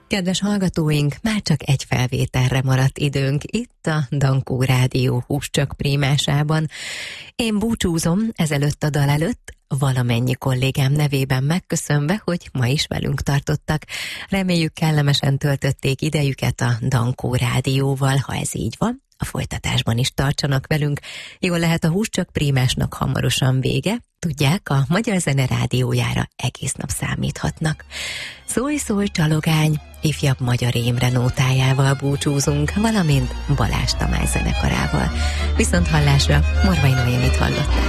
Kedves hallgatóink, már csak egy felvételre maradt időnk itt a Dankó Rádió Húscsak prímásában. Én búcsúzom ezelőtt a dal előtt, valamennyi kollégám nevében megköszönve, hogy ma is velünk tartottak. Reméljük kellemesen töltötték idejüket a Dankó Rádióval, ha ez így van. A folytatásban is tartsanak velünk. Jól lehet, a Húscsak prímásnak hamarosan vége. Tudják, a Magyar Zene rádiójára egész nap számíthatnak. Szólj, szólj, csalogány, ifjabb Magyar Émre nótájával búcsúzunk, valamint Balázs Tamás zenekarával. Viszont hallásra, Morvai Noémit hallottál.